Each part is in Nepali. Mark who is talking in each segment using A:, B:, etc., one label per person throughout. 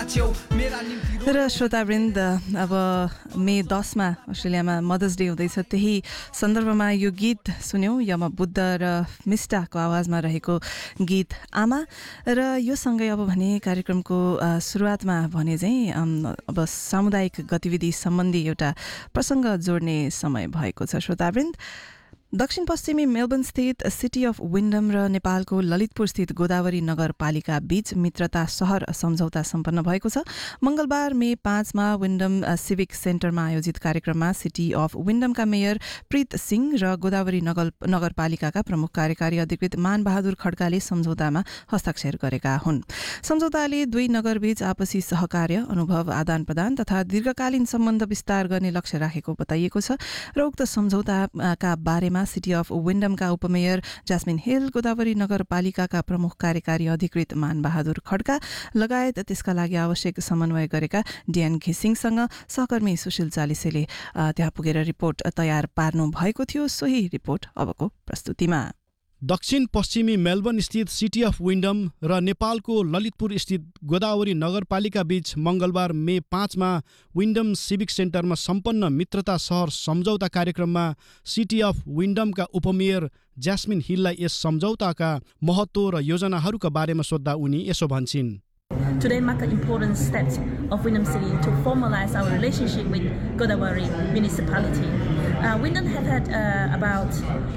A: र श्रोतावृन्द, अब मे 10मा अस्ट्रेलियामा मदर्स डे हुँदैछ। त्यही सन्दर्भमा यो गीत सुन्यौँ, यम बुद्ध र मिस्टाको आवाजमा रहेको गीत आमा। र यो सँगै अब भने कार्यक्रमको सुरुवातमा भने चाहिँ अब सामुदायिक गतिविधि सम्बन्धी एउटा प्रसङ्ग जोड्ने समय भएको छ। श्रोतावृन्द, दक्षिण पश्चिमी मेलबर्न स्थित सिटी अफ विन्डम र नेपालको ललितपुर स्थित गोदावरी नगरपालिका बीच मित्रता सहर सम्झौता सम्पन्न भएको छ। मंगलबार मे 5मा विन्डम सिभिक सेन्टरमा आयोजित कार्यक्रममा city of विन्डमका mayor Preet Singh र गोदावरी नगरपालिकाका प्रमुख कार्यकारी अधिकृत मानबहादुर खड्काले सम्झौतामा हस्ताक्षर गरेका हुन्। सम्झौताले दुई नगरबीच आपसी सहकार्य, अनुभव आदान प्रदान तथा दीर्घकालीन सम्बन्ध विस्तार गर्ने लक्ष्य राखेको बताइएको छ। र उक्त सम्झौताका बारेमा city of विन्डमका उपमेयर jasmine hill, Godavari नगरपालिकाका प्रमुख कार्यकारी अधिकृत मानबहादुर खड्का लगायत त्यसका लागि आवश्यक समन्वय गरेका डिएन घिसिङसँग सहकर्मी सुशील चालिसेले त्यहाँ पुगेर रिपोर्ट तयार पार्नु भएको थियो। सोही रिपोर्ट अबको प्रस्तुतिमा।
B: दक्षिण पश्चिमी मेलबर्न स्थित सिटी अफ विन्डम र नेपालको ललितपुर स्थित गोदावरी नगरपालिका बीच मंगलबार मे 5मा विन्डम सिभिक सेन्टरमा सम्पन्न मित्रता सहर सम्झौता कार्यक्रममा सिटी अफ विन्डमका उपमेयर ज्यास्मिन हिललाई यस सम्झौताका महत्त्व र योजनाहरूका बारेमा सोध्दा उनी यसो भन्छिन्।
C: Today marks an important step of Wyndham City to formalize our relationship with Godavari municipality. Wyndham have had about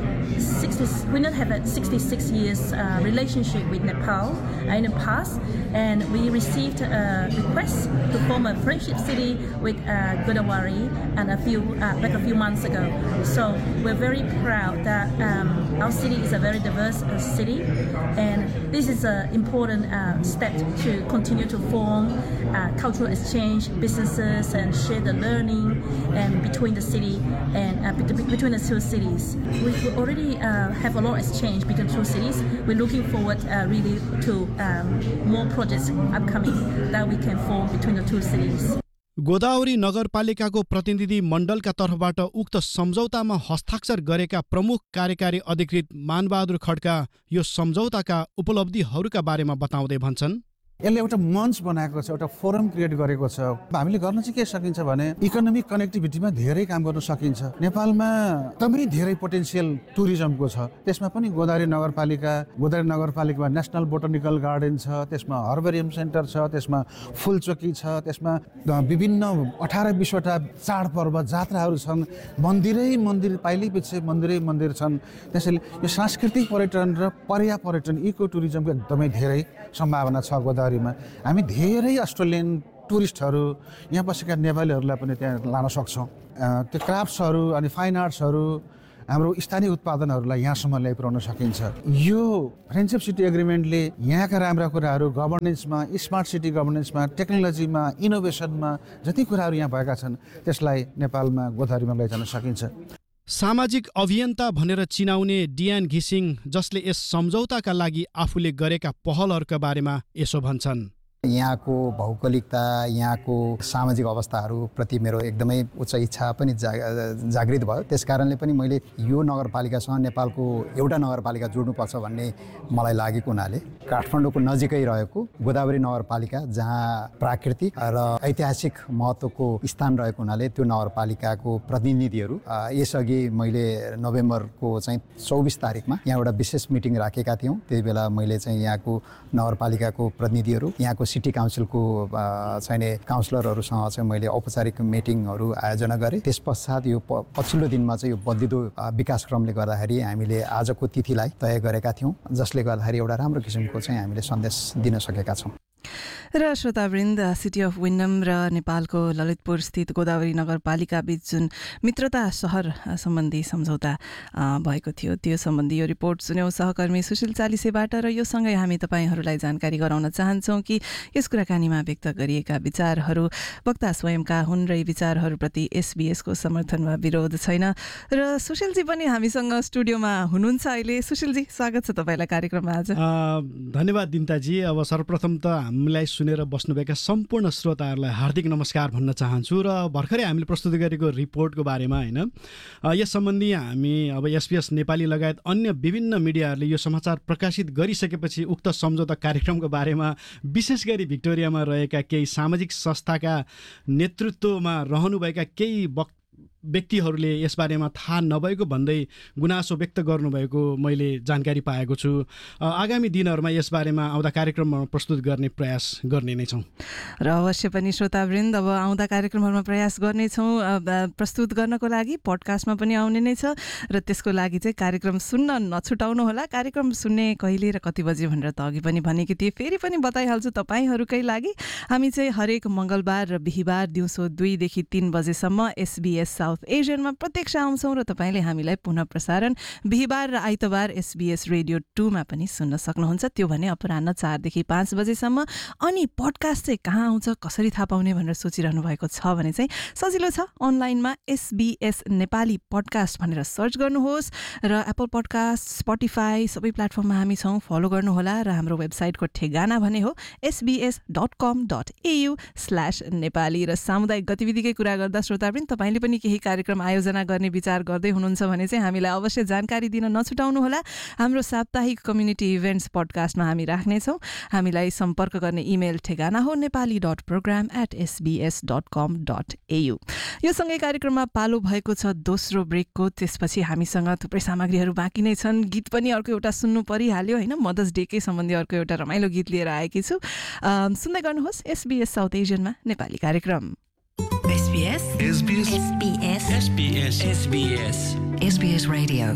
C: 66 years relationship with Nepal in the past, and we received a request to form a friendship city with Godavari and a few months ago. So we're very proud that our city is a very diverse city, and this is an important step to continue to form cultural exchange, businesses, and share the learning and between the city and between the two cities. We already have a lot of exchange between two cities. We're looking forward really to more projects upcoming that we can form between the two cities.
B: Godavari नगरपालिकाको प्रतिनिधि मण्डलका तर्फबाट उक्त सम्झौतामा हस्ताक्षर गरेका प्रमुख कार्यकारी अधिकृत मानबहादुर खड्का यो सम्झौताका उपलब्धिहरूका बारेमा बताउँदै भन्छन्।
D: यसले एउटा मञ्च बनाएको छ, एउटा फोरम क्रिएट गरेको छ। हामीले गर्न चाहिँ के सकिन्छ भने इकोनोमिक कनेक्टिभिटीमा धेरै काम गर्न सकिन्छ। नेपालमा एकदमै धेरै पोटेन्सियल टुरिज्मको छ। त्यसमा पनि गोदावरी नगरपालिकामा नेसनल बोटानिकल गार्डन छ, त्यसमा हर्बेरियम सेन्टर छ, त्यसमा फुलचोकी छ, त्यसमा विभिन्न 18-20वटा चाडपर्व जात्राहरू छन्। मन्दिर पाइलीपछि मन्दिर छन्। त्यसैले यो सांस्कृतिक पर्यटन र पर्यापर्यटन इको टुरिज्मको एकदमै धेरै सम्भावना छ। हामी धेरै अस्ट्रेलियन टुरिस्टहरू, यहाँ बसेका नेपालीहरूलाई पनि त्यहाँ लान सक्छौँ। त्यो क्राफ्ट्सहरू अनि फाइन आर्ट्सहरू, हाम्रो स्थानीय उत्पादनहरूलाई यहाँसम्म ल्याइपुर्याउन सकिन्छ। यो फ्रेन्डसिप सिटी एग्रिमेन्टले यहाँका राम्रा कुराहरू गभर्नेन्समा, स्मार्ट सिटी गभर्नेन्समा, टेक्नोलोजीमा, इनोभेसनमा जति कुराहरू यहाँ भएका छन् त्यसलाई नेपालमा गोदावरीमा लैजान सकिन्छ।
B: सामाजिक अभियन्ता भनेर चिनाउने डिएन घिसिङ, जसले यस सम्झौताका लागि आफूले गरेका पहलहरूका बारेमा यसो भन्छन्।
E: यहाँको भौगोलिकता, यहाँको सामाजिक अवस्थाहरूप्रति मेरो एकदमै उच्च इच्छा पनि जागृत भयो। त्यसकारणले पनि मैले यो नगरपालिकासँग नेपालको एउटा नगरपालिका जोड्नुपर्छ भन्ने मलाई लागेको हुनाले काठमाडौँको नजिकै रहेको गोदावरी नगरपालिका, जहाँ प्राकृतिक र ऐतिहासिक महत्त्वको स्थान रहेको हुनाले त्यो नगरपालिकाको प्रतिनिधिहरू यसअघि मैले नोभेम्बरको चाहिँ 24 तारिकमा यहाँ एउटा विशेष मिटिङ राखेका थियौँ। त्यही बेला मैले चाहिँ यहाँको नगरपालिकाको प्रतिनिधिहरू, यहाँको सिटी काउन्सिलको चाहिने काउन्सिलरहरूसँग चाहिँ मैले औपचारिक मिटिङहरू आयोजना गरेँ। त्यस पश्चात यो पछिल्लो दिनमा चाहिँ यो बद्लिँदो विकास क्रमले गर्दाखेरि हामीले आजको तिथिलाई तय गरेका थियौँ, जसले गर्दाखेरि एउटा राम्रो किसिमको चाहिँ हामीले सन्देश दिन सकेका छौँ।
A: र श्रोतावृन्द, सिटी अफ विन्डम र नेपालको ललितपुर स्थित गोदावरी नगरपालिका बीच जुन मित्रता सहर सम्बन्धी सम्झौता भएको थियो, त्यो सम्बन्धी यो रिपोर्ट सुन्यौँ सहकर्मी सुशील चालिसेबाट। र यो सँगै हामी तपाईँहरूलाई जानकारी गराउन चाहन्छौँ कि यस कुराकानीमा व्यक्त गरिएका विचारहरू वक्ता स्वयंका हुन् र यी विचारहरूप्रति एसबीएसको समर्थन वा विरोध छैन। र सुशीलजी पनि हामीसँग स्टुडियोमा हुनुहुन्छ अहिले। सुशीलजी, स्वागत छ तपाईँलाई कार्यक्रममा आज।
B: धन्यवाद दिन्ताजी। अब सर्वप्रथम त हामीलाई सुनेर बस्नुभएका सम्पूर्ण श्रोताहरूलाई हार्दिक नमस्कार भन्न चाहन्छु र भर्खरै हामीले प्रस्तुत गरेको रिपोर्टको बारेमा हैन यस सम्बन्धी हामी अब SBS नेपाली लगायत अन्य विभिन्न मिडियाहरूले यो समाचार प्रकाशित गरिसकेपछि उक्त सम्झौता कार्यक्रमको बारेमा विशेष गरी भिक्टोरियामा रहेका केही सामाजिक संस्थाका नेतृत्वमा रहनुभएका केही व्यक्तिहरूले यसबारेमा थाहा नभएको भन्दै गुनासो व्यक्त गर्नुभएको मैले जानकारी पाएको छु। आगामी दिनहरूमा यसबारेमा आउँदा कार्यक्रममा प्रस्तुत गर्ने प्रयास गर्ने नै छौँ
A: र अवश्य पनि श्रोतावृन्द अब आउँदा कार्यक्रमहरूमा प्रयास गर्नेछौँ प्रस्तुत गर्नको लागि पडकास्टमा पनि आउने नै छ र त्यसको लागि चाहिँ कार्यक्रम सुन्न नछुटाउनु होला। कार्यक्रम सुन्ने कहिले र कति बजे भनेर त अघि पनि भनेकी थिएँ, फेरि पनि बताइहाल्छु तपाईँहरूकै लागि। हामी चाहिँ हरेक मङ्गलबार र बिहिबार दिउँसो 2 देखि 3 बजेसम्म SBS साउथ एसियनमा प्रत्यक्ष आउँछौँ र तपाईँले हामीलाई पुनः प्रसारण बिहिबार र आइतबार SBS रेडियो 2 मा पनि सुन्न सक्नुहुन्छ, त्यो भने अपराह्न 4 देखि 5 बजेसम्म। अनि पडकास्ट चाहिँ कहाँ आउँछ, कसरी थाहा पाउने भनेर सोचिरहनु भएको छ भने चाहिँ सजिलो छ, अनलाइनमा SBS नेपाली पडकास्ट भनेर सर्च गर्नुहोस् र एप्पल पडकास्ट, स्पोटिफाई सबै प्लेटफर्ममा हामी छौँ, फलो गर्नुहोला। र हाम्रो वेबसाइटको ठेगाना भने हो sbs.com.au/नेपाली। र सामुदायिक गतिविधिकै कुरा गर्दा श्रोतावृन्द तपाईँले पनि केही कार्यक्रम आयोजना गर्ने विचार गर्दै हुनुहुन्छ भने चाहिँ हामीलाई अवश्य जानकारी दिन नछुटाउनुहोला। हाम्रो साप्ताहिक कम्युनिटी इभेन्ट्स पडकास्टमा हामी राख्नेछौँ। हामीलाई सम्पर्क गर्ने इमेल ठेगाना हो nepali.program@sbs.com.au। यो सँगै कार्यक्रममा पालो भएको छ दोस्रो ब्रेकको। त्यसपछि हामीसँग थुप्रै सामग्रीहरू बाँकी नै छन्। गीत पनि अर्को एउटा सुन्नु परिहाल्यो होइन, मदर्स डेकै सम्बन्धी अर्को एउटा रमाइलो गीत लिएर आएकी छु। सुन्दै गर्नुहोस् SBS साउथ एसियनमा नेपाली कार्यक्रम।
F: SBS SBS SBS SBS SBS SBS Radio.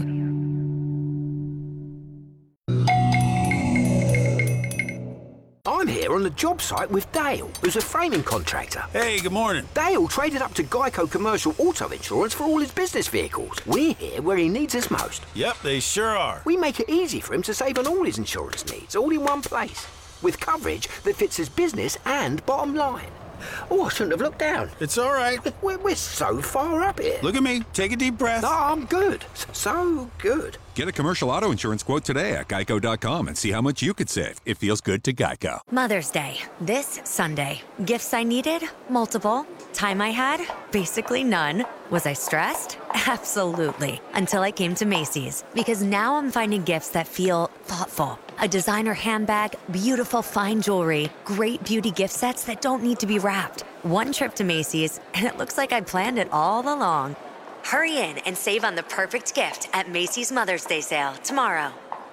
G: I'm here on the job site with Dale, who's a framing contractor.
H: Hey, good morning.
G: Dale traded up to Geico Commercial Auto Insurance for all his business vehicles. We're here where he needs us most.
H: Yep, they sure are.
G: We make it easy for him to save on all his insurance needs, all in one place, with coverage that fits his business and bottom line. Oh, I shouldn't have looked down.
H: It's all right.
G: We're so far up here.
H: Look at me. Take a deep breath.
G: No, I'm good. So good.
I: Get a commercial auto insurance quote today at geico.com and see how much you could save. It feels good to Geico.
J: Mother's Day, this Sunday. Gifts I needed? Multiple. Time I had? Basically none. Was I stressed? Absolutely. Until I came to Macy's. Because now I'm finding gifts that feel thoughtful. A designer handbag, beautiful fine jewelry, great beauty gift sets that don't need to be wrapped. One trip to Macy's, and it looks like I planned it all along. Hurry in and save on the perfect gift at Macy's Mother's Day sale tomorrow.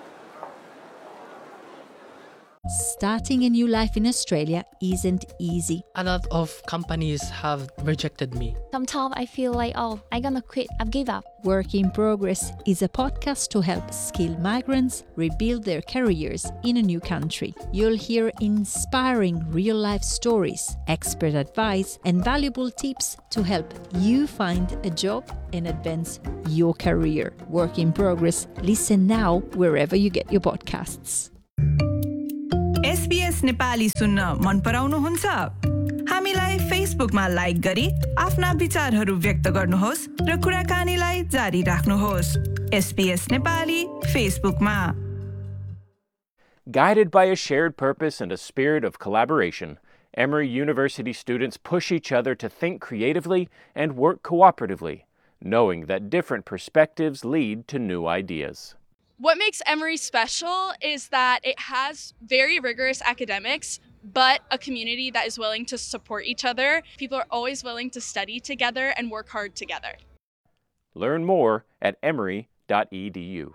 K: Starting a new life in Australia isn't easy.
L: A lot of companies have rejected me.
M: Sometimes I feel like, oh, I'm gonna quit, I've given up.
K: Work in Progress is a podcast to help skilled migrants rebuild their careers in a new country. You'll hear inspiring real-life stories, expert advice, and valuable tips to help you find a job and advance your career. Work in Progress. Listen now wherever you get your podcasts.
N: SBS Nepali सुन्न मन पराउनुहुन्छ? हामीलाई फेसबुकमा लाइक गरी आफ्ना विचारहरू व्यक्त गर्नुहोस् र कुराकानीलाई जारी राख्नुहोस्। SBS नेपाली फेसबुकमा।
O: Guided by a shared purpose and a spirit of collaboration, Emory University students push each other to think creatively and work cooperatively, knowing that different perspectives lead to new ideas.
P: What makes Emory special is that it has very rigorous academics, but a community that is willing to support each other. People are always willing to study together and work hard together.
O: Learn more at emory.edu.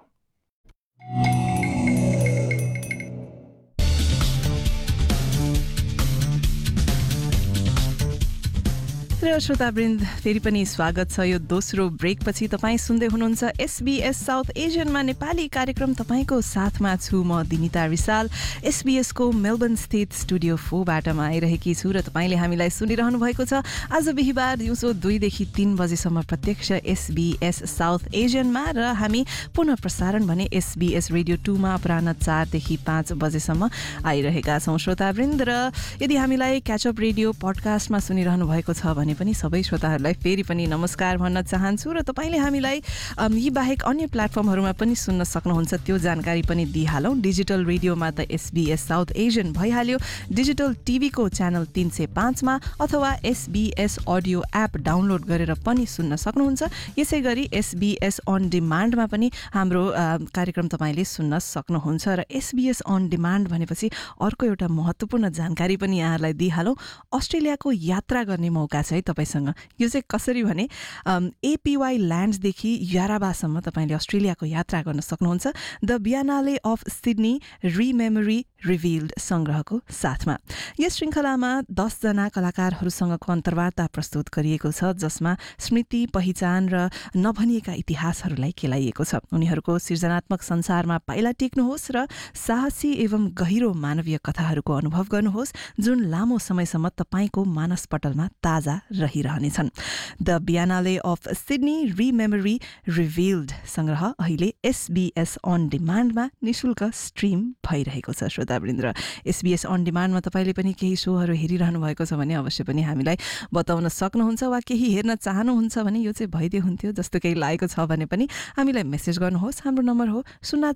A: र श्रोतावृन्द फेरि पनि स्वागत छ यो दोस्रो ब्रेकपछि। तपाईँ सुन्दै हुनुहुन्छ SBS साउथ एसियनमा नेपाली कार्यक्रम। तपाईँको साथमा छु म दिनिता रिसाल। SBSको मेलबर्न स्थित स्टुडियो 4 बाटामा आइरहेकी छु र तपाईँले हामीलाई सुनिरहनु भएको छ आज बिहिबार दिउँसो 2 देखि 3 बजेसम्म प्रत्यक्ष SBS साउथ एसियनमा र हामी पुनः प्रसारण भने SBS रेडियो 2 मा अपराह्न 4 देखि 5 बजेसम्म आइरहेका छौँ श्रोतावृन्द। र यदि हामीलाई क्याचअप रेडियो पडकास्टमा सुनिरहनु भएको छ भने भने पनि सबै श्रोताहरूलाई फेरि पनि नमस्कार भन्न चाहन्छु र तपाईँले हामीलाई यी बाहेक अन्य प्लेटफर्महरूमा पनि सुन्न सक्नुहुन्छ त्यो जानकारी पनि दिइहालौँ। डिजिटल रेडियोमा त SBS साउथ एसियन भइहाल्यो, डिजिटल टिभीको च्यानल 305 मा अथवा SBS अडियो एप डाउनलोड गरेर पनि सुन्न सक्नुहुन्छ। यसै गरी SBS अन डिमान्डमा पनि हाम्रो कार्यक्रम तपाईँले सुन्न सक्नुहुन्छ। र SBS अन डिमान्ड भनेपछि अर्को एउटा महत्त्वपूर्ण जानकारी पनि यहाँहरूलाई दिइहालौँ। अस्ट्रेलियाको यात्रा गर्ने मौका छ है तपाईँसँग। यो चाहिँ कसरी भने APY ल्यान्ड्सदेखि याराबासम्म तपाईँले अस्ट्रेलियाको यात्रा गर्न सक्नुहुन्छ द बियानाले अफ सिडनी रिमेमोरी रिभिल्ड सङ्ग्रहको साथमा। यस श्रृङ्खलामा 10 जना कलाकारहरूसँगको अन्तर्वार्ता प्रस्तुत गरिएको छ जसमा स्मृति, पहिचान र नभनिएका इतिहासहरूलाई केलाइएको छ। उनीहरूको सृजनात्मक संसारमा पाइला टेक्नुहोस् र साहसी एवं गहिरो मानवीय कथाहरूको अनुभव गर्नुहोस् जुन लामो समयसम्म तपाईँको मानसपटलमा ताजा रहिरहनेछन्। द बियानाले अफ सिडनी रिमेमोरी रिभिल्ड सङ्ग्रह अहिले SBS अन डिमान्डमा निशुल्क स्ट्रिम भइरहेको छ। श्रोतावृन्द, SBS अन डिमान्डमा तपाईँले पनि केही सोहरू हेरिरहनु भएको छ भने अवश्य पनि हामीलाई बताउन सक्नुहुन्छ वा केही हेर्न चाहनुहुन्छ भने यो चाहिँ भइदियो हुन्थ्यो जस्तो केही लागेको छ भने पनि हामीलाई मेसेज गर्नुहोस्। हाम्रो नम्बर हो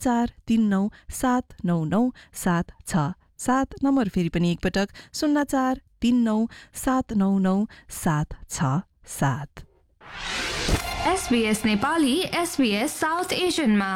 A: 0439799767 नम्बर फेरि पनि एकपटक 0439799767।
Q: SBS Nepali SBS south एसियनमा।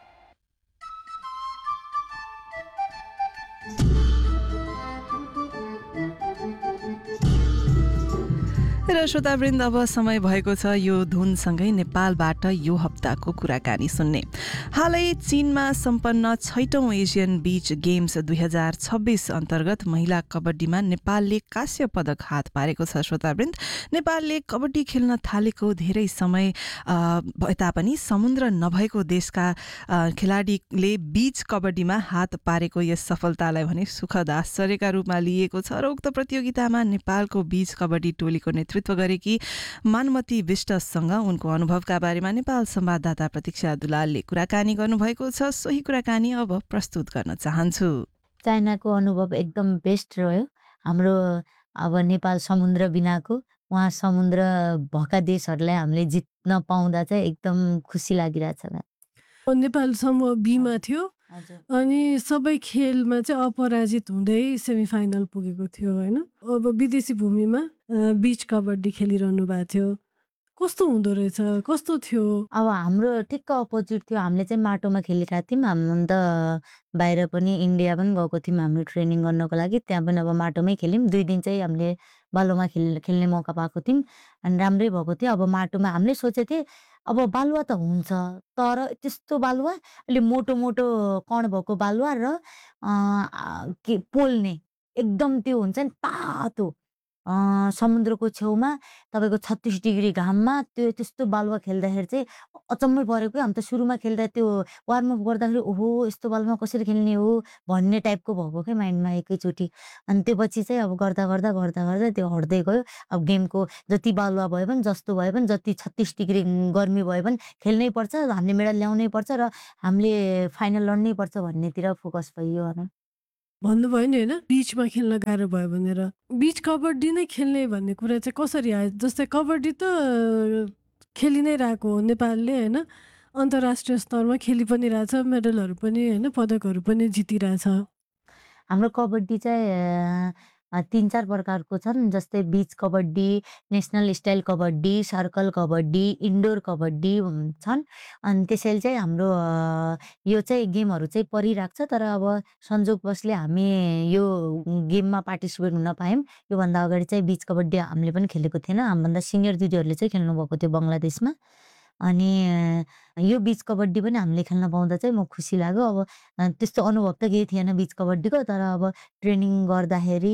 A: र श्रोतावृन्द, अब समय भएको छ यो धुनसँगै नेपालबाट यो हप्ताको कुराकानी सुन्ने। हालै चीनमा सम्पन्न 6औं एसियन बीच गेम्स 2026 अन्तर्गत महिला कबड्डीमा नेपालले कांस्य पदक हात पारेको छ। श्रोतावृन्द, नेपालले कबड्डी खेल्न थालेको धेरै समय भए तापनि समुद्र नभएको देशका खेलाडीले बीच कबड्डीमा हात पारेको यस सफलतालाई भने सुखद आश्चर्यका रूपमा लिएको छ र उक्त प्रतियोगितामा नेपालको बीच कबड्डी टोलीको नेतृत्व गरेकी मानमती विष्टसँग उनको अनुभवका बारेमा नेपाल संवाददाता प्रतीक्षा दुलालले कुराकानी गर्नुभएको छ। सोही कुराकानी अब प्रस्तुत गर्न चाहन्छु।
R: चाइनाको अनुभव एकदम बेस्ट रह्यो हाम्रो। अब नेपाल समुद्र बिनाको, उहाँ समुद्र भएका देशहरूलाई हामीले जित्न पाउँदा चाहिँ एकदम खुसी लागिरहेछ।
S: नेपाल समूह बीमा थियो अनि सबै खेलमा चाहिँ अपराजित हुँदै सेमिफाइनल पुगेको थियो होइन। अब विदेशी भूमिमा बीच कबड्डी खेलिरहनु भएको थियो। कस्तो हुँदो रहेछ, कस्तो थियो?
R: अब हाम्रो ठिक्क अपोजिट थियो। हामीले चाहिँ माटोमा खेलिरहेको थियौँ। हामी त बाहिर पनि इन्डिया पनि गएको थियौँ हाम्रो ट्रेनिङ गर्नको लागि। त्यहाँ पनि अब माटोमै खेल्यौँ। 2 दिन चाहिँ हामीले बालुवामा खेल्ने मौका पाएको थियौँ अनि राम्रै भएको थियो। अब माटोमा हामीले सोचेको थिएँ अब बालुवा त हुन्छ तर त्यस्तो बालुवा अलि मोटो मोटो कण भएको बालुवा र के पोल्ने एकदम त्यो हुन्छ नि तातो समुद्रको छेउमा तपाईँको 36 डिग्री घाममा त्यो त्यस्तो बालुवा खेल्दाखेरि चाहिँ अचम्मै परेको। हामी त सुरुमा खेल्दा त्यो वार्मअप गर्दाखेरि ओहो यस्तो बालुवा कसरी खेल्ने हो भन्ने टाइपको भएको क्या माइन्डमा एकैचोटि। अनि त्यो पछि चाहिँ अब गर्दा गर्दा गर्दा गर्दा त्यो हट्दै गयो। अब गेमको जति बालुवा भए पनि जस्तो भए पनि जति 36 डिग्री गर्मी भए पनि खेल्नै पर्छ, हामीले मेडल ल्याउनै पर्छ र हामीले फाइनल लड्नै पर्छ भन्नेतिर फोकस भयो।
S: भन्नुभयो नि होइन बीचमा खेल्न गाह्रो भयो भनेर। बीच कबड्डी नै खेल्ने भन्ने कुरा चाहिँ कसरी आयो? जस्तै कबड्डी त खेलि नै रहेको हो नेपालले होइन, अन्तर्राष्ट्रिय स्तरमा खेलि पनि रहेछ, मेडलहरू पनि होइन पदकहरू पनि जितिरहेछ।
R: हाम्रो कबड्डी चाहिँ 3-4 प्रकारको छन्। जस्तै बीच kabaddi, national style kabaddi, circle kabaddi, indoor kabaddi छन्। अनि त्यसैले चाहिँ हाम्रो यो चाहिँ गेमहरू चाहिँ परिरहेको छ। तर अब संजोगवशले हामी यो गेममा पार्टिसिपेट हुन पायौँ। योभन्दा अगाडि चाहिँ बीच कबड्डी हामीले पनि खेलेको थिएन। हामीभन्दा सिनियर दिदीहरूले चाहिँ खेल्नुभएको थियो बङ्गलादेशमा। अनि यो बीच कबड्डी पनि हामीले खेल्न पाउँदा चाहिँ म खुसी लाग्यो। अब त्यस्तो अनुभव त केही थिएन बीच कबड्डीको, तर अब ट्रेनिङ गर्दाखेरि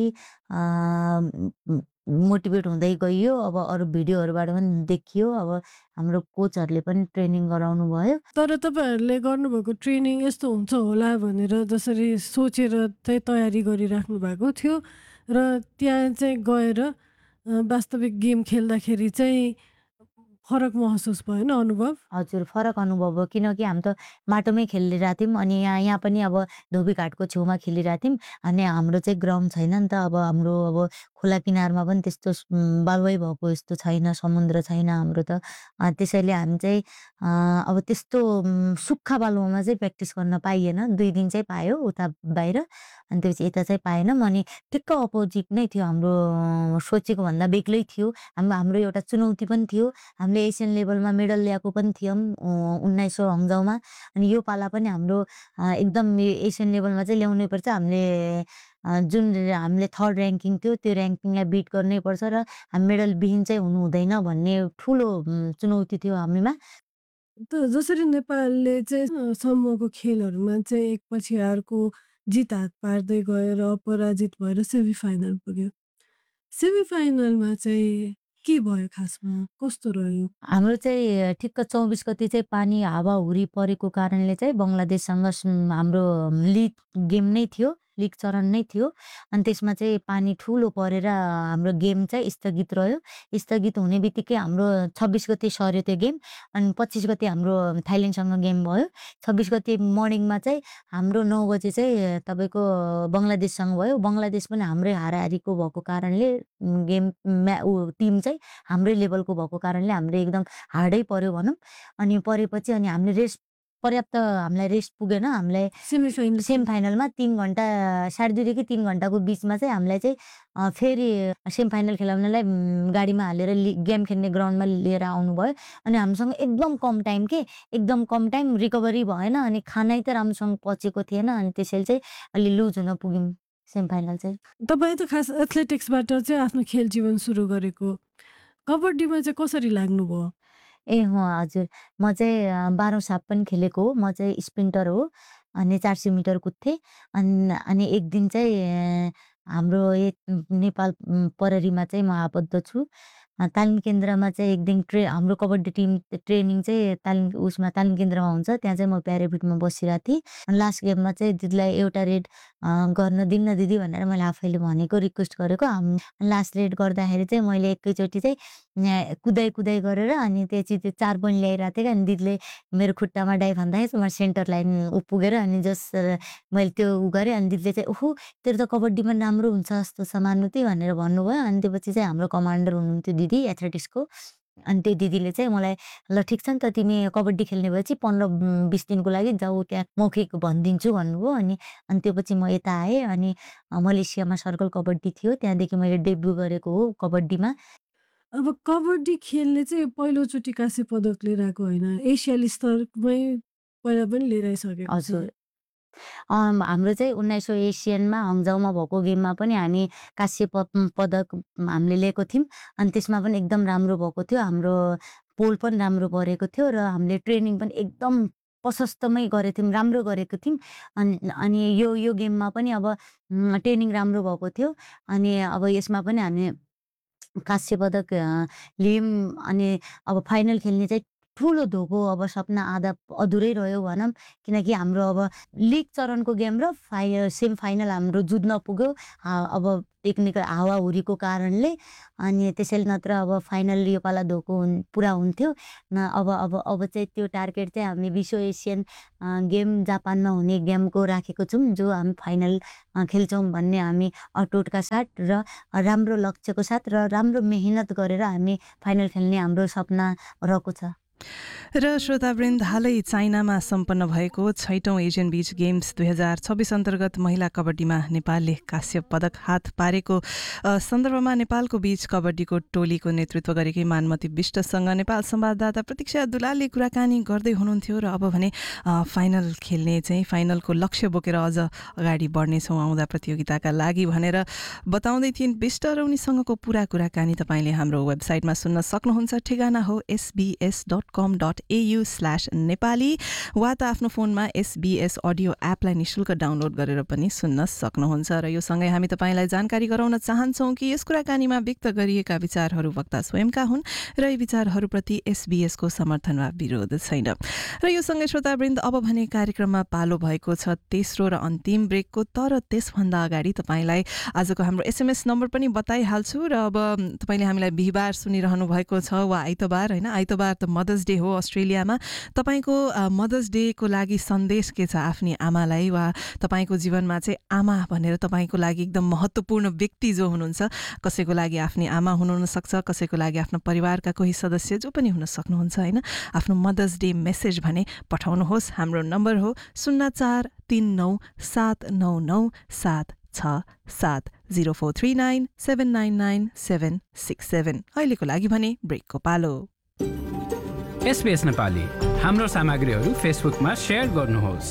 R: मोटिभेट हुँदै गइयो। अब अरू भिडियोहरूबाट पनि देखियो। अब हाम्रो कोचहरूले पनि ट्रेनिङ गराउनु भयो।
S: तर तपाईँहरूले गर्नुभएको ट्रेनिङ यस्तो हुन्छ होला भनेर जसरी सोचेर चाहिँ तयारी गरिराख्नु भएको थियो र त्यहाँ चाहिँ गएर वास्तविक गेम खेल्दाखेरि चाहिँ फरक महसुस भयो न अनुभव?
R: हजुर, फरक अनुभव हो। किनकि हामी त माटोमै खेलिरहेको थियौँ अनि यहाँ पनि अब धोबीघाटको छेउमा खेलिरहेको थियौँ अनि हाम्रो चाहिँ ग्राउन्ड छैन नि त। अब हाम्रो अब खोला किनारमा पनि त्यस्तो बालुवाई भएको यस्तो छैन, समुद्र छैन हाम्रो त। त्यसैले हामी चाहिँ अब त्यस्तो सुक्खा बालुवामा चाहिँ प्र्याक्टिस गर्न पाइएन। 2 दिन चाहिँ पायो उता बाहिर, अनि त्यसपछि यता चाहिँ पाएनौँ। अनि ठिक्क अपोजिट नै थियो, हाम्रो सोचेको भन्दा बेग्लै थियो। हाम्रो एउटा चुनौती पनि थियो। हामीले एसियन लेभलमा मेडल ल्याएको पनि थियौँ 1900 हङजाउमा। अनि यो पाला पनि हाम्रो एकदम एसियन लेभलमा चाहिँ ल्याउनै पर्छ। जुन हामीले 3rd र्याङ्किङ थियो त्यो र्याङ्किङलाई बिट गर्नै पर्छ र मेडल विहीन चाहिँ हुनु हुँदैन भन्ने ठुलो चुनौती थियो हामीमा।
S: त जसरी नेपालले चाहिँ समूहको खेलहरूमा चाहिँ एकपछि अर्को जित हात पार्दै गएर अपराजित भएर सेमी फाइनल पुग्यो। सेमी फाइनलमा चाहिँ के भयो खासमा, कस्तो रह्यो?
R: हाम्रो चाहिँ ठिक्क 24 गते चाहिँ पानी हावाहुरी परेको कारणले चाहिँ बङ्गलादेशसँग हाम्रो लिग गेम नै थियो, लिग चरण नै थियो। अनि त्यसमा चाहिँ पानी ठुलो परेर हाम्रो गेम चाहिँ स्थगित रह्यो। स्थगित हुने बित्तिकै हाम्रो 26 गते सर्यो त्यो गेम। अनि 25 गते हाम्रो थाइल्यान्डसँग गेम भयो। 26 गते मर्निङमा चाहिँ हाम्रो 9 बजे चाहिँ तपाईँको बङ्गलादेशसँग भयो। बङ्गलादेश पनि हाम्रै हाराहारीको भएको कारणले गेम टिम चाहिँ हाम्रै लेभलको भएको कारणले हाम्रो एकदम हार्डै पर्यो भनौँ। अनि परेपछि अनि हामीले रेस्ट पर्याप्त हामीलाई रेस्ट पुगेन। हामीलाई सेमी फाइनलमा 3 घन्टा 2.5 देखि 3 घन्टाको बिचमा चाहिँ हामीलाई चाहिँ फेरि सेमी फाइनल खेलाउनलाई गाडीमा हालेर गेम खेल्ने ग्राउन्डमा लिएर आउनुभयो। अनि हामीसँग एकदम कम टाइम एकदम कम टाइम, रिकभरी भएन। अनि खानै त राम्रोसँग पचेको थिएन। अनि त्यसैले चाहिँ अलि लुज हुन पुग्यौँ सेमी फाइनल चाहिँ।
S: तपाईँ त खास एथलेटिक्सबाट चाहिँ आफ्नो खेल जीवन सुरु गरेको, कबड्डीमा चाहिँ कसरी लाग्नुभयो?
R: हजुर, म चाहिँ 12औं साप पनि खेलेको हो। म चाहिँ स्प्रिन्टर हो। अनि 400 मिटर कुद्थेँ। अनि एक दिन चाहिँ हाम्रो नेपाल प्रहरीमा चाहिँ म आबद्ध छु। तालिम केन्द्रमा चाहिँ एक दिन हाम्रो कबड्डी टिम ट्रेनिङ चाहिँ तालिम केन्द्रमा हुन्छ। त्यहाँ चाहिँ म प्यारापिटमा बसिरहेको थिएँ। लास्ट गेममा चाहिँ दिदीलाई एउटा रेड गर्न दिन्न दिदी भनेर मैले आफैले भनेको, रिक्वेस्ट गरेको। लास्ट रेड गर्दाखेरि चाहिँ मैले एकैचोटि चाहिँ कुदाइ गरेर अनि त्यो 4 पोइन्ट ल्याइरहेको थिएँ। अनि दिदीले मेरो खुट्टामा डाइ भन्दाखेरि म सेन्टर लाइन पुगेर अनि मैले त्यो गरेँ। अनि दिदीले चाहिँ ओहो तेरो त कबड्डीमा राम्रो हुन्छ जस्तो छ मानुती भनेर भन्नुभयो। अनि त्यसपछि चाहिँ हाम्रो कमान्डर हुनुहुन्थ्यो दिदी एथलेटिक्सको। अनि त्यो दिदीले चाहिँ मलाई ल ठिक छ नि त तिमी कबड्डी खेल्ने भएपछि 15-20 दिनको लागि जाऊ त्यहाँ मौखिक भनिदिन्छु भन्नुभयो। अनि त्यो पछि म यता आएँ। अनि मलेसियामा सर्कल कबड्डी थियो, त्यहाँदेखि मैले डेब्यु गरेको हो कबड्डीमा।
S: अब कबड्डी खेल्ने चाहिँ पहिलोचोटि काँस्य पदक लिएर आएको होइन, एसियाली स्तरमै पहिला पनि लिएर आइसकेको।
R: हजुर, हाम्रो चाहिँ 1900 एसियनमा हङजाउमा भएको गेममा पनि हामी काँस्य पदक हामीले लिएको थियौँ। अनि त्यसमा पनि एकदम राम्रो भएको थियो। हाम्रो पोल पनि राम्रो परेको थियो र हामीले ट्रेनिङ पनि एकदम प्रशस्तमै गरेको थियौँ, राम्रो गरेको थियौँ। अनि यो गेममा पनि अब ट्रेनिङ राम्रो भएको थियो। अनि अब यसमा पनि हामी काँस्य पदक लियौँ। अनि अब फाइनल खेल्ने चाहिँ ठुलो धोको अब सपना आधा अधुरै रह्यो भनौँ। किनकि हाम्रो अब लिग चरणको गेम र सेमी फाइनल हाम्रो जुझ्न पुग्यो अब टेक्निकल हावाहुरीको कारणले। अनि त्यसैले नत्र अब फाइनल यो पाला धोको पुरा हुन्थ्यो न। अब चाहिँ त्यो टार्गेट चाहिँ हामी विश्व एसियन गेम जापानमा हुने गेमको राखेको छौँ, जो हामी फाइनल खेल्छौँ भन्ने हामी अटुटका साथ र राम्रो लक्ष्यको साथ र राम्रो मेहनत गरेर हामी फाइनल खेल्ने हाम्रो सपना रहेको छ।
A: र श्रोतावृन्द, हालै चाइनामा सम्पन्न भएको 6औं एसियन बीच गेम्स 2026 अन्तर्गत महिला कबड्डीमा नेपालले काँस्य पदक हात पारेको सन्दर्भमा नेपालको बीच कबड्डीको टोलीको नेतृत्व गरेकी मानमती विष्टसँग नेपाल संवाददाता प्रतीक्षा दुलालले कुराकानी गर्दै हुनुहुन्थ्यो। र अब भने फाइनल खेल्ने चाहिँ फाइनलको लक्ष्य बोकेर अझ अगाडि बढ्नेछौँ आउँदा प्रतियोगिताका लागि भनेर बताउँदै थिइन् विष्ट। र उनीसँगको पुरा कुराकानी तपाईँले हाम्रो वेबसाइटमा सुन्न सक्नुहुन्छ। ठेगाना हो sbs.com.au/नेपाली वा त आफ्नो फोनमा SBS अडियो एपलाई निशुल्क डाउनलोड गरेर पनि सुन्न सक्नुहुन्छ। र यो सँगै हामी तपाईँलाई जानकारी गराउन चाहन्छौँ कि यस कुराकानीमा व्यक्त गरिएका विचारहरू वक्ता स्वयंका हुन् र यी विचारहरूप्रति SBS को समर्थन वा विरोध छैन। र यो सँगै श्रोतावृन्द, अब भने कार्यक्रममा पालो भएको छ तेस्रो र अन्तिम ब्रेकको। तर त्यसभन्दा अगाडि तपाईँलाई आजको हाम्रो SMS नम्बर पनि बताइहाल्छु। र अब तपाईँले हामीलाई बिहिबार सुनिरहनु भएको छ वा आइतबार, होइन आइतबार त मदर्स मदर्स डे हो अस्ट्रेलियामा। तपाईको मदर्स डेको लागि सन्देश के छ आफ्नी आमालाई, वा तपाईको जीवनमा चाहिँ आमा भनेर तपाईको लागि एकदम महत्त्वपूर्ण व्यक्ति जो हुनुहुन्छ, कसैको लागि आफ्नी आमा हुन सक्छ, कसैको लागि आफ्नो परिवारका कोही सदस्य जो पनि हुन सक्नुहुन्छ हैन। आफ्नो मदर्स डे मेसेज भने पठाउनुहोस्। हाम्रो नम्बर हो 0439799767 0439799767। अहिलेको लागि भने ब्रेकको पालो।
T: SBS नेपाली हाम्रो सामग्रीहरू फेसबुकमा शेयर गर्नुहोस्।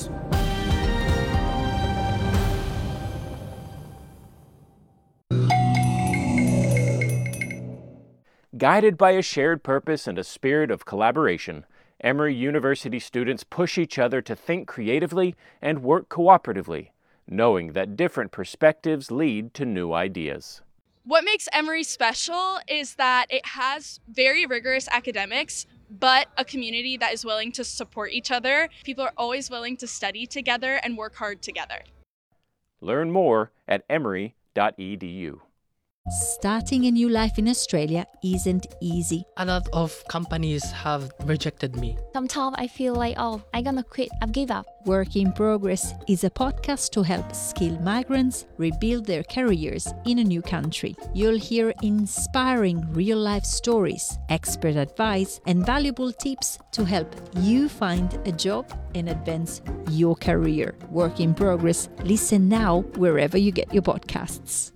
O: Guided by a shared purpose and a spirit of collaboration, Emory University students push each other to think creatively and work cooperatively, knowing that different perspectives lead to new ideas.
P: What makes Emory special is that it has very rigorous academics, but a community that is willing to support each other. People are always willing to study together and work hard together.
O: Learn more at emory.edu.
K: Starting a new life in Australia isn't easy.
L: A lot of companies have rejected me.
M: Sometimes I feel like, I'm gonna quit, I've give up.
K: Work in Progress is a podcast to help skilled migrants rebuild their careers in a new country. You'll hear inspiring real-life stories, expert advice, and valuable tips to help you find a job and advance your career. Work in Progress. Listen now wherever you get your podcasts.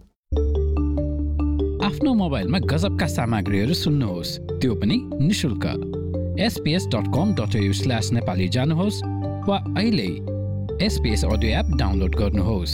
T: आफ्नो मोबाइलमा गजबका सामग्रीहरू सुन्नुहोस्, त्यो पनि निशुल्क। sbs.com.au/nepali जानुहोस् वा अहिले SBS अडियो एप डाउनलोड गर्नुहोस्।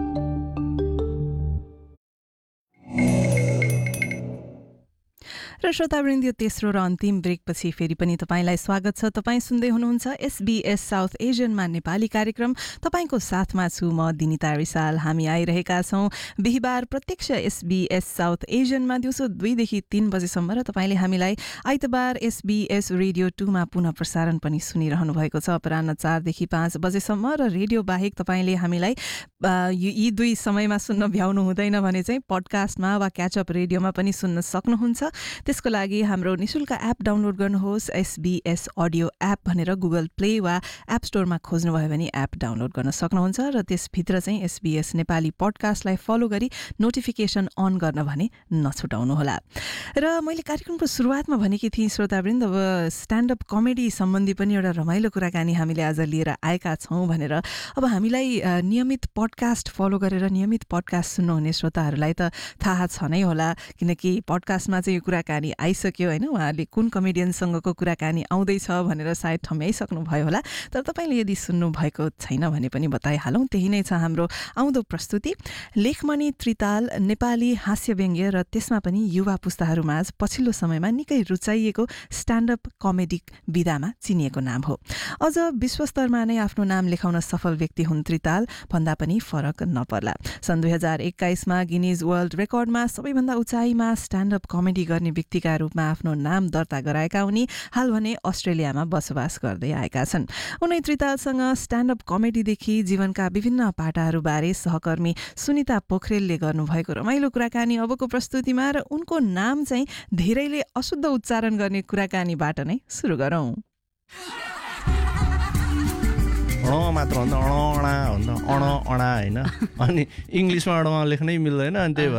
A: र श्रोतावृन्द, यो तेस्रो र अन्तिम ब्रेकपछि फेरि पनि तपाईलाई स्वागत छ। तपाईँ सुन्दै हुनुहुन्छ SBS साउथ एसियनमा नेपाली कार्यक्रम। तपाईको साथमा छु म दिनिता रिसाल। हामी आइरहेका छौँ बिहिबार प्रत्यक्ष SBS साउथ एसियनमा दिउँसो 2 देखि 3 बजेसम्म, र तपाईले हामीलाई आइतबार SBS रेडियो 2 मा पुनः प्रसारण पनि सुनिरहनु भएको छ अपराह्न 4 देखि 5 बजेसम्म। र रेडियो बाहेक तपाईले हामीलाई यी दुई समयमा सुन्न भ्याउनु हुँदैन भने चाहिँ पडकास्टमा वा क्याचअप रेडियोमा पनि सुन्न सक्नुहुन्छ। त्यसको लागि हाम्रो निशुल्क एप डाउनलोड गर्नुहोस्। SBS अडियो एप भनेर गुगल प्ले वा एप स्टोरमा खोज्नुभयो भने एप डाउनलोड गर्न सक्नुहुन्छ, र त्यसभित्र चाहिँ SBS नेपाली पडकास्टलाई फलो गरी नोटिफिकेसन अन गर्न भने नछुटाउनुहोला। र मैले कार्यक्रमको सुरुवातमा भनेकी थिएँ श्रोतावृन्द, अब स्ट्यान्डअप कमेडी सम्बन्धी पनि एउटा रमाइलो कुराकानी हामीले आज लिएर आएका छौँ भनेर। अब हामीलाई नियमित पडकास्ट फलो गरेर नियमित पडकास्ट सुन्नुहुने श्रोताहरूलाई त थाहा छ नै होला, किनकि पडकास्टमा चाहिँ यो कुराकानी आइसक्यो होइन। उहाँहरूले कुन कमेडियनसँगको कुराकानी आउँदैछ भनेर सायद ठम्याइसक्नु भयो होला, तर तपाईँले यदि सुन्नुभएको छैन भने पनि बताइहालौँ। त्यही नै छ हाम्रो आउँदो प्रस्तुति। लेखमणि त्रिताल नेपाली हास्य व्यङ्ग्य र त्यसमा पनि युवा पुस्ताहरूमाझ पछिल्लो समयमा निकै रुचाइएको स्ट्यान्डअप कमेडी विधामा चिनिएको नाम हो। अझ विश्वस्तरमा नै आफ्नो नाम लेखाउन सफल व्यक्ति हुन् त्रिताल भन्दा पनि फरक नपर्ला। सन् 2021 मा गिनिज वर्ल्ड रेकर्डमा सबैभन्दा उचाइमा स्ट्यान्डअप कमेडी गर्ने व्यक्तिका रूपमा आफ्नो नाम दर्ता गराएका उनी हाल भने अस्ट्रेलियामा बसोबास गर्दै आएका छन्। उनी त्रितालसँग स्ट्यान्डअप कमेडीदेखि जीवनका विभिन्न पाटाहरूबारे सहकर्मी सुनिता पोखरेलले गर्नुभएको रमाइलो कुराकानी अबको प्रस्तुतिमा, र उनको नाम चाहिँ धेरैले अशुद्ध उच्चारण गर्ने कुराकानीबाट नै सुरु गरौँ।
U: मात्र भन्दा अणा होइन, अनि इङ्ग्लिसमा अणमा लेख्नै मिल्दैन, अनि त्यही